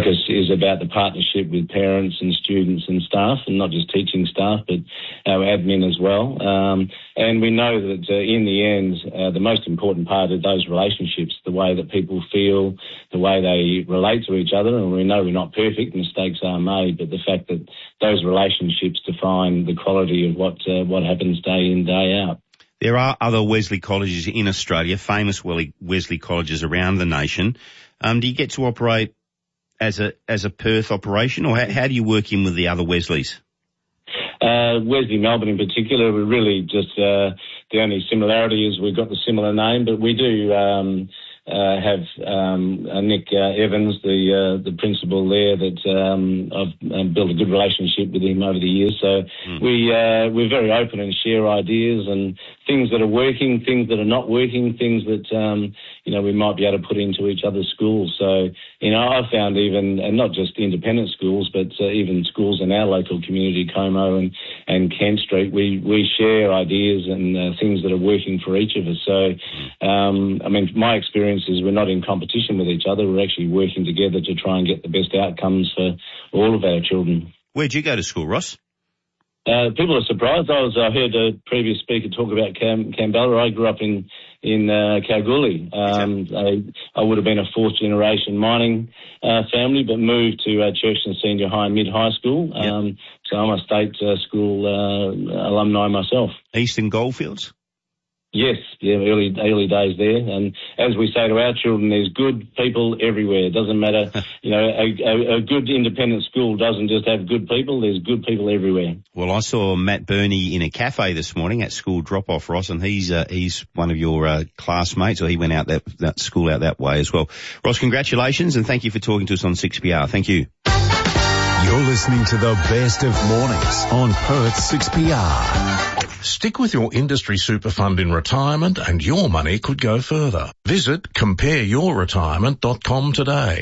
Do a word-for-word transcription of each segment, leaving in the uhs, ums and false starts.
focus is about the partnership with parents and students and staff, and not just teaching staff, but our admin as well. Um, and we know that uh, in the end, uh, the most important part of those relationships, the way that people feel, the way they relate to each other, and we know we're not perfect, mistakes are made, but the fact that those relationships define the quality of what uh, what happens day in, day out. There are other Wesley colleges in Australia, famous Wesley colleges around the nation. Um, do you get to operate as a as a Perth operation, or how, how do you work in with the other Wesleys? Uh, Wesley Melbourne in particular, we're really just uh, the only similarity is we've got the similar name, but we do um, uh, have um, uh, Nick uh, Evans, the uh, the principal there, that um, I've um, built a good relationship with him over the years. So mm. we uh, we're very open and share ideas and things that are working, things that are not working, things that um, you know we might be able to put into each other's schools. So you know I've found even, and not just independent schools, but uh, even schools in our local community, Como and and Kent Street, we we share ideas and uh, things that are working for each of us. So um, I mean, my experience is we're not in competition with each other. We're actually working together to try and get the best outcomes for all of our children. Where'd you go to school, Ross? Uh, people are surprised. I was. I heard a previous speaker talk about Cam, Campbell. I grew up in in uh, Kalgoorlie. Um, I, I would have been a fourth generation mining uh, family, but moved to uh, Churchton Senior High and Mid High School. Yep. Um, so I'm a state uh, school uh, alumni myself. Eastern Goldfields. Yes, yeah, early early days there, and as we say to our children, there's good people everywhere. It doesn't matter, you know, a, a, a good independent school doesn't just have good people. There's good people everywhere. Well, I saw Matt Burney in a cafe this morning at school drop-off, Ross, and he's uh, he's one of your uh, classmates, or he went out that that school out that way as well. Ross, congratulations, and thank you for talking to us on six P R. Thank you. You're listening to the best of mornings on Perth six P R. Stick with your industry super fund in retirement and your money could go further. Visit compare your retirement dot com today.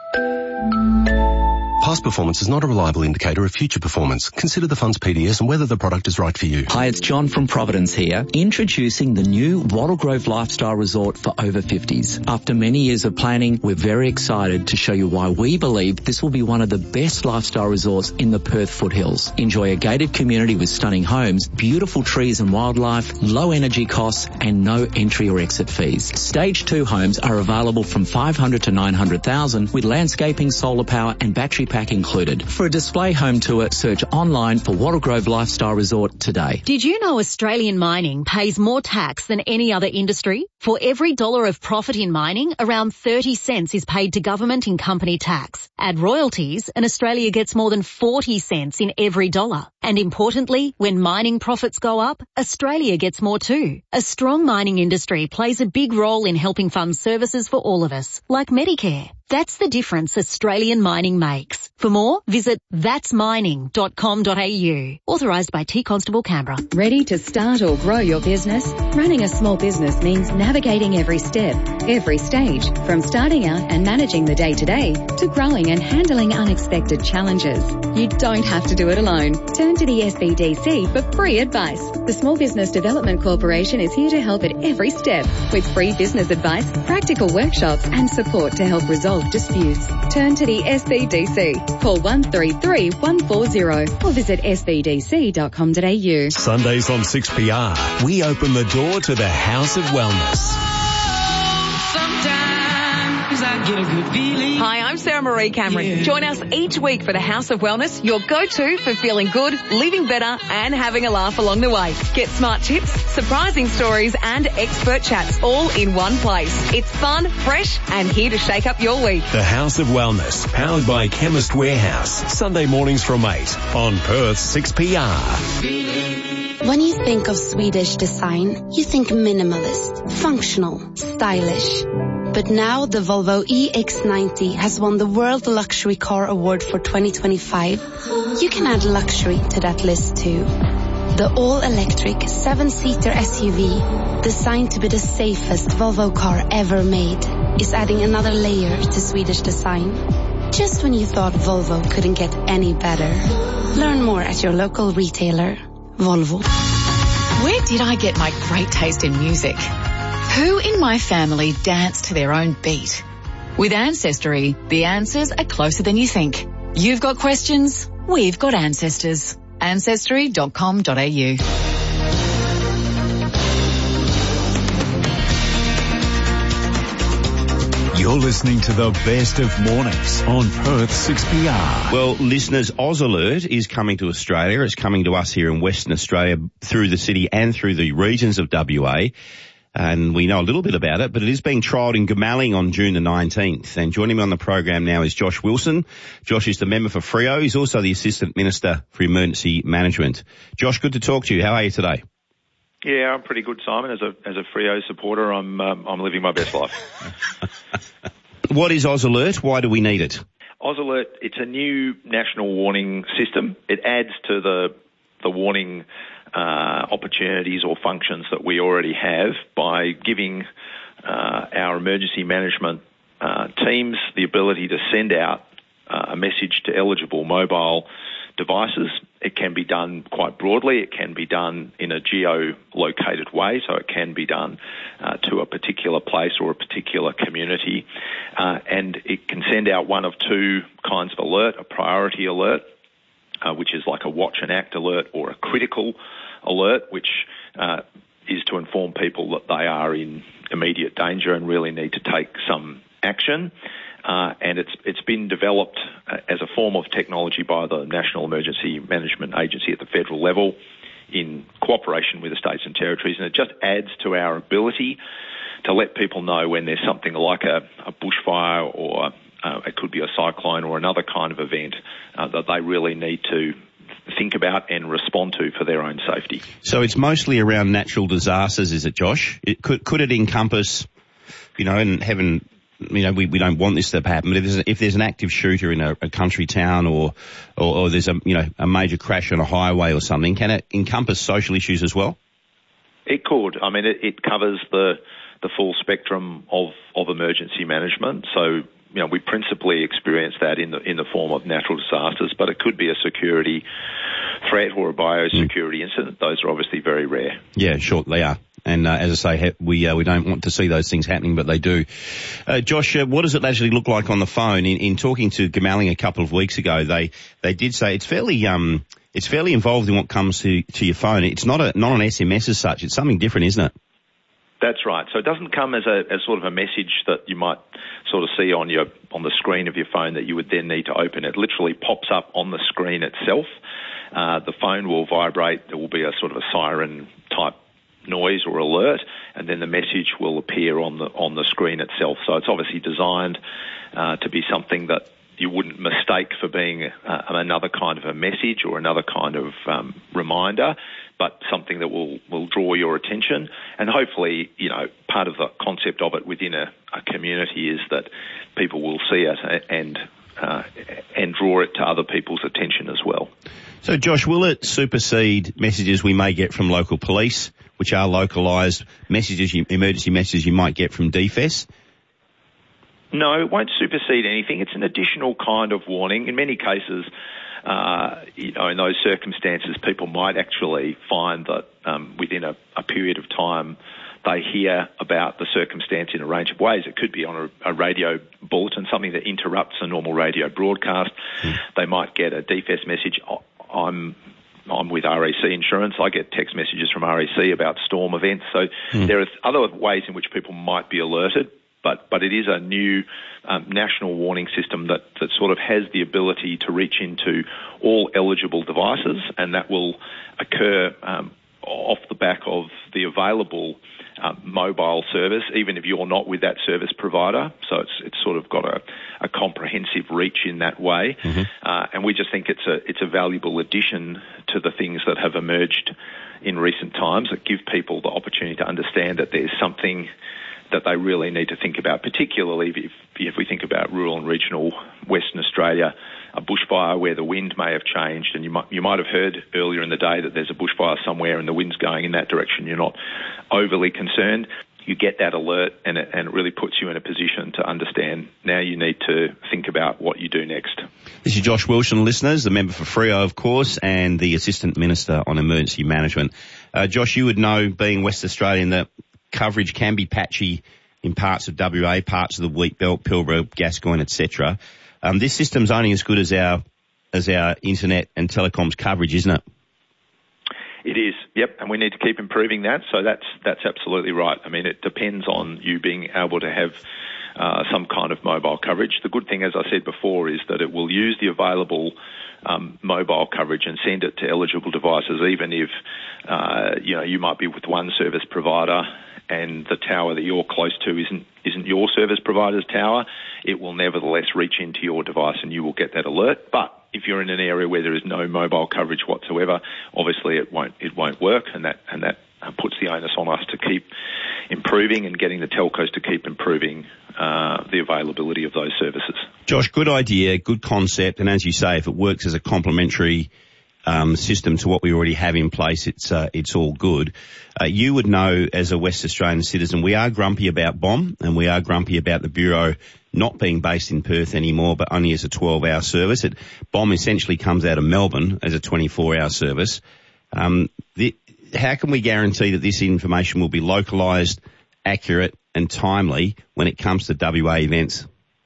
Past performance is not a reliable indicator of future performance. Consider the fund's P D S and whether the product is right for you. Hi, it's John from Providence here, introducing the new Wattle Grove Lifestyle Resort for over fifties. After many years of planning, we're very excited to show you why we believe this will be one of the best lifestyle resorts in the Perth foothills. Enjoy a gated community with stunning homes, beautiful trees and wildlife, low energy costs, and no entry or exit fees. Stage two homes are available from five hundred to nine hundred thousand with landscaping, solar power and battery pack included. For a display home tour, search online for Wattle Grove Lifestyle Resort today. Did you know Australian mining pays more tax than any other industry? For every dollar of profit in mining, around thirty cents is paid to government in company tax. Add royalties and Australia gets more than forty cents in every dollar. And importantly, when mining profits go up, Australia gets more too. A strong mining industry plays a big role in helping fund services for all of us, like Medicare. That's the difference Australian mining makes. For more, visit thats mining dot com dot a u. Authorised by T Constable Canberra. Ready to start or grow your business? Running a small business means navigating every step, every stage, from starting out and managing the day-to-day to growing and handling unexpected challenges. You don't have to do it alone. Turn to the S B D C for free advice. The Small Business Development Corporation is here to help at every step with free business advice, practical workshops and support to help resolve disputes. Turn to the S B D C. Call one three three, one four zero or visit s b d c dot com dot a u. Sundays on six P R, we open the door to the House of Wellness. Sometimes I get a good feeling. Hi, I'm Sarah Marie Cameron. Yeah. Join us each week for the House of Wellness, your go-to for feeling good, living better and having a laugh along the way. Get smart tips, surprising stories and expert chats all in one place. It's fun, fresh and here to shake up your week. The House of Wellness, powered by Chemist Warehouse. Sunday mornings from eight on Perth six P R. When you think of Swedish design, you think minimalist, functional, stylish. But now the Volvo E X ninety has won the World Luxury Car Award for twenty twenty-five. You can add luxury to that list too. The all-electric seven-seater S U V, designed to be the safest Volvo car ever made, is adding another layer to Swedish design. Just when you thought Volvo couldn't get any better. Learn more at your local retailer. Volvo. Where did I get my great taste in music? Who in my family danced to their own beat? With Ancestry, the answers are closer than you think. You've got questions, we've got ancestors. ancestry dot com dot a u. You're listening to the best of mornings on Perth six P R. Well, listeners, Oz Alert is coming to Australia. It's coming to us here in Western Australia through the city and through the regions of W A. And we know a little bit about it, but it is being trialled in Goomalling on June the nineteenth. And joining me on the program now is Josh Wilson. Josh is the member for Freo. He's also the Assistant Minister for Emergency Management. Josh, good to talk to you. How are you today? Yeah, I'm pretty good, Simon. As a as a Freo supporter, I'm um, I'm living my best life. What is Oz Alert? Why do we need it? Oz Alert, it's a new national warning system. It adds to the the warning uh, opportunities or functions that we already have by giving uh, our emergency management uh, teams the ability to send out uh, a message to eligible mobile devices. It can be done quite broadly. It can be done in a geo-located way, so it can be done uh, to a particular place or a particular community. Uh, and it can send out one of two kinds of alert, a priority alert, uh, which is like a watch and act alert, or a critical alert, which uh, is to inform people that they are in immediate danger and really need to take some action. Uh, and it's it's been developed uh, as a form of technology by the National Emergency Management Agency at the federal level in cooperation with the states and territories, and it just adds to our ability to let people know when there's something like a, a bushfire or uh, it could be a cyclone or another kind of event uh, that they really need to think about and respond to for their own safety. So it's mostly around natural disasters, is it, Josh? It, could could it encompass, you know, and heaven... You know, we, we don't want this to happen, but if there's, a, if there's an active shooter in a, a country town or, or, or there's a, you know, a major crash on a highway or something, can it encompass social issues as well? It could. I mean, it, it covers the, the full spectrum of, of emergency management. So, you know, we principally experience that in the, in the form of natural disasters, but it could be a security threat or a biosecurity mm. incident. Those are obviously very rare. Yeah, sure, they are. And uh, as I say, we uh, we don't want to see those things happening, but they do. Uh, Josh, uh, what does it actually look like on the phone? In, in talking to Goomalling a couple of weeks ago, they they did say it's fairly um it's fairly involved in what comes to, to your phone. It's not a not an S M S as such. It's something different, isn't it? That's right. So it doesn't come as a as sort of a message that you might sort of see on your on the screen of your phone that you would then need to open. It literally pops up on the screen itself. Uh, the phone will vibrate. There will be a sort of a siren type noise or alert, and then the message will appear on the on the screen itself. So it's obviously designed uh, to be something that you wouldn't mistake for being uh, another kind of a message or another kind of um, reminder, but something that will, will draw your attention. And hopefully, you know, part of the concept of it within a, a community is that people will see it and uh, and draw it to other people's attention as well. So, Josh, will it supersede messages we may get from local police, which are localised messages, emergency messages you might get from D F E S? No, it won't supersede anything. It's an additional kind of warning. In many cases, uh, you know, in those circumstances, people might actually find that um, within a, a period of time they hear about the circumstance in a range of ways. It could be on a, a radio bulletin, something that interrupts a normal radio broadcast. Mm. They might get a D F E S message. I'm I'm with R A C Insurance. I get text messages from R A C about storm events. So mm. there are other ways in which people might be alerted, but, but it is a new um, national warning system that, that sort of has the ability to reach into all eligible devices, and that will occur um, off the back of the available uh, mobile service, even if you're not with that service provider. So it's it's sort of got a, a comprehensive reach in that way, mm-hmm. uh, and we just think it's a it's a valuable addition to the things that have emerged in recent times that give people the opportunity to understand that there's something that they really need to think about, particularly if, if we think about rural and regional Western Australia, a bushfire where the wind may have changed, and you might you might have heard earlier in the day that there's a bushfire somewhere and the wind's going in that direction. You're not overly concerned. You get that alert, and it, and it really puts you in a position to understand now you need to think about what you do next. This is Josh Wilson, listeners, the member for Freo, of course, and the Assistant Minister on Emergency Management. Uh, Josh, you would know, being West Australian, that coverage can be patchy in parts of W A, parts of the Wheat Belt, Pilbara, Gascoyne, et cetera. Um, this system's only as good as our as our internet and telecoms coverage, isn't it? It is, yep, and we need to keep improving that. So that's that's absolutely right. I mean, it depends on you being able to have uh, some kind of mobile coverage. The good thing, as I said before, is that it will use the available um, mobile coverage and send it to eligible devices, even if uh, you know you might be with one service provider and the tower that you're close to isn't isn't your service provider's tower. It will nevertheless reach into your device and you will get that alert. But if you're in an area where there is no mobile coverage whatsoever, obviously it won't it won't work, and that and that puts the onus on us to keep improving and getting the telcos to keep improving uh, the availability of those services. Josh, good idea, good concept, and as you say, if it works as a complementary um, system to what we already have in place, it's uh, it's all good. Uh, you would know, as a West Australian citizen, we are grumpy about B O M, and we are grumpy about the Bureau not being based in Perth anymore, but only as a twelve-hour service. It, B O M essentially comes out of Melbourne as a twenty-four hour service. Um, the, how can we guarantee that this information will be localised, accurate and timely when it comes to W A events?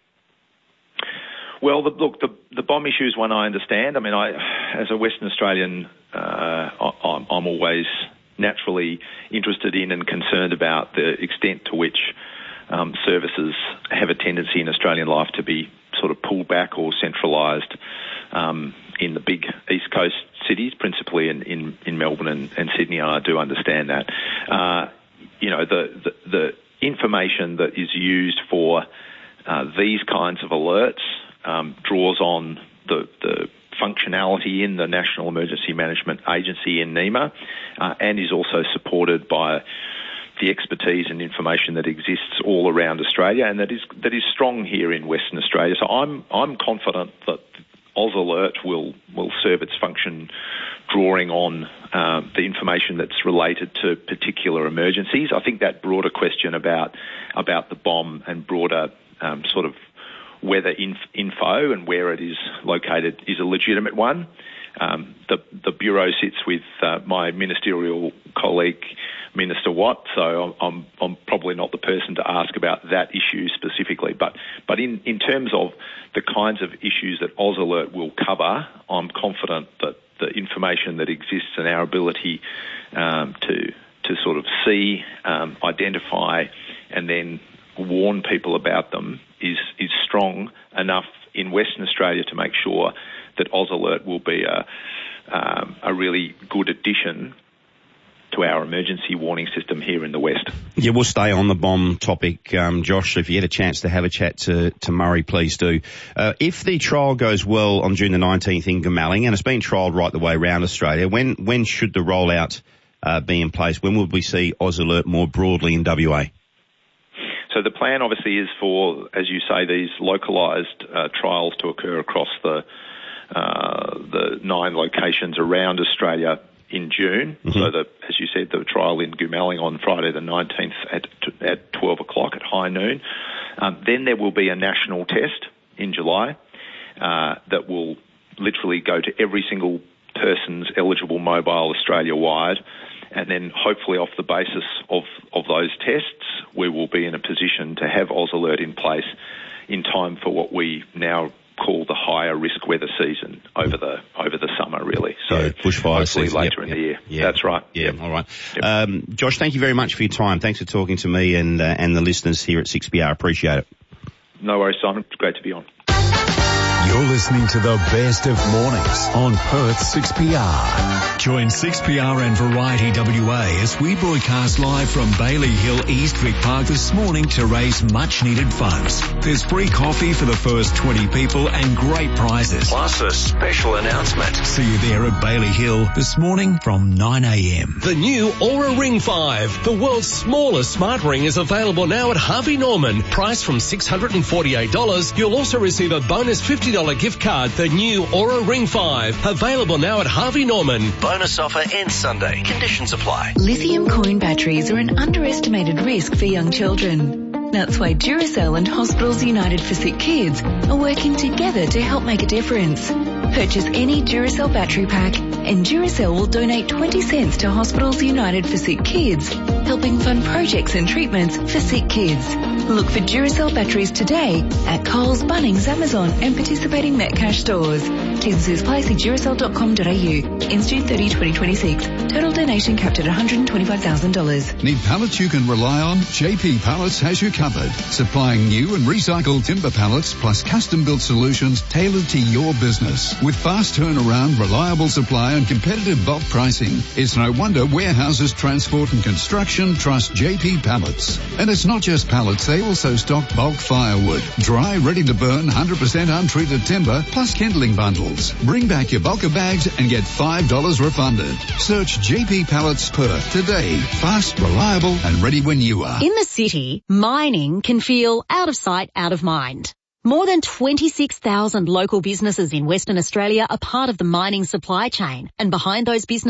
Well, the, look, the, the B O M issue is one I understand. I mean, I, as a Western Australian, uh, I, I'm always naturally interested in and concerned about the extent to which Um, services have a tendency in Australian life to be sort of pulled back or centralised um, in the big East Coast cities, principally in, in, in Melbourne and, and Sydney, and I do understand that. Uh, you know, the, the, the information that is used for uh, these kinds of alerts um, draws on the, the functionality in the National Emergency Management Agency in NEMA uh, and is also supported by the expertise and information that exists all around Australia, and that is that is strong here in Western Australia. So I'm I'm confident that Oz Alert will will serve its function, drawing on uh, the information that's related to particular emergencies. I think that broader question about about the B O M and broader um, sort of weather inf- info and where it is located is a legitimate one. Um, the the Bureau sits with uh, my ministerial colleague, Minister Watt, so I'm I'm probably not the person to ask about that issue specifically. But but in, in terms of the kinds of issues that Oz Alert will cover, I'm confident that the information that exists and our ability um, to to sort of see, um, identify, and then warn people about them is is strong enough in Western Australia to make sure that Oz Alert will be a, um, a really good addition to our emergency warning system here in the West. Yeah, we'll stay on the B O M topic, um, Josh. If you get a chance to have a chat to, to Murray, please do. Uh, if the trial goes well on June the nineteenth in Goomalling, and it's been trialled right the way around Australia, when when should the rollout uh, be in place? When will we see Oz Alert more broadly in W A? So the plan obviously is for, as you say, these localised uh, trials to occur across the uh, the nine locations around Australia in June. Mm-hmm. So that, as you said, the trial in Goomalling on Friday the nineteenth at at twelve o'clock at high noon. Um, then there will be a national test in July uh, that will literally go to every single person's eligible mobile Australia-wide. And then hopefully off the basis of, of those tests, we will be in a position to have Oz Alert in place in time for what we now call the higher risk weather season over the over the summer, really. So yeah, bushfire hopefully season. later Yep, in yep. the year. Yeah. That's right. Yeah, yep. all right. Yep. Um, Josh, thank you very much for your time. Thanks for talking to me and uh, and the listeners here at six P R. Appreciate it. No worries, Simon. It's great to be on. You're listening to the best of mornings on Perth six P R. Join six P R and Variety W A as we broadcast live from Bailey Hill East Vic Park this morning to raise much needed funds. There's free coffee for the first twenty people and great prizes. Plus a special announcement. See you there at Bailey Hill this morning from nine a.m. The new Aura Ring five, the world's smallest smart ring, is available now at Harvey Norman. Priced from six hundred forty-eight dollars. You'll also receive a bonus fifty dollars gift card. The new Aura Ring five, available now at Harvey Norman. Bonus offer ends Sunday. Conditions apply. Lithium coin batteries are an underestimated risk for young children. That's why Duracell and Hospitals United for Sick Kids are working together to help make a difference. Purchase any Duracell battery pack and Duracell will donate twenty cents to Hospitals United for Sick Kids helping fund projects and treatments for sick kids. Look for Duracell batteries today at Coles, Bunnings, Amazon and participating Metcash stores. T's and C's apply, see duracell dot com dot a u. Ends June thirtieth, twenty twenty-six. Total donation capped at one hundred twenty-five thousand dollars. Need pallets you can rely on? J P Pallets has you covered. Supplying new and recycled timber pallets plus custom-built solutions tailored to your business. With fast turnaround, reliable supply and competitive bulk pricing, it's no wonder warehouses, transport and construction trust J P Pallets. And it's not just pallets, they also stock bulk firewood, dry, ready to burn, one hundred percent untreated timber, plus kindling bundles. Bring back your bulk of bags and get five dollars refunded. Search J P Pallets Perth today. Fast, reliable and ready when you are. In the city, mining can feel out of sight, out of mind. More than twenty-six thousand local businesses in Western Australia are part of the mining supply chain, and behind those businesses